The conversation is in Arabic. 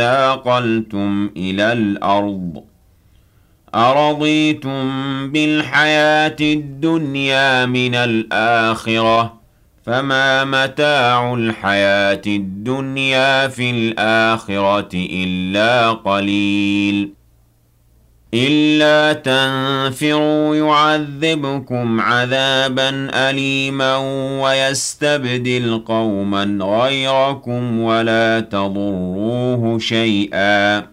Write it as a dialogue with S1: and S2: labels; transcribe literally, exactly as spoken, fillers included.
S1: ثاقلتم إلى الأرض أرضيتم بالحياة الدنيا من الآخرة فما متاع الحياة الدنيا في الآخرة إلا قليل إلا تنفروا يعذبكم عذابا أليما ويستبدل قوما غيركم ولا تضروه شيئا